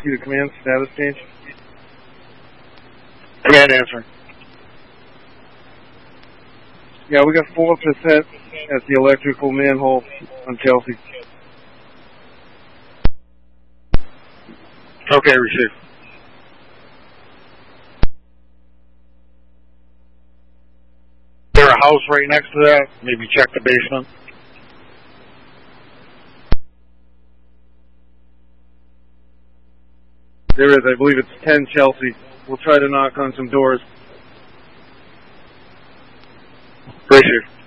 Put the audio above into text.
Whiskey to command, status change. Command answer. Yeah, we got 4% at the electrical manhole on Chelsea. Okay, receive. Is there a house right next to that? Maybe check the basement. There is, I believe it's 10 Chelsea. We'll try to knock on some doors. Receive.